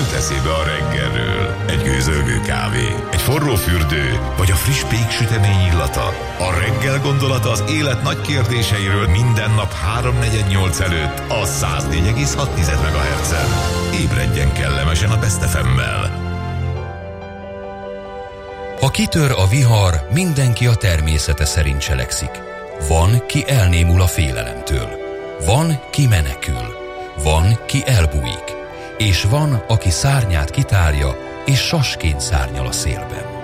jut eszébe a reggelről? Egy gőzölgő kávé, egy forró fürdő, vagy a friss péksütemény illata? A reggel gondolata az élet nagy kérdéseiről minden nap 3-4-8 előtt a 104,6 MHz-en. Ébredjen kellemesen a Best FM-mel. Ha kitör a vihar, mindenki a természete szerint cselekszik. Van, ki elnémul a félelemtől. Van, ki menekül. Van, ki elbújik. És van, aki szárnyát kitárja, és sasként szárnyal a szélben.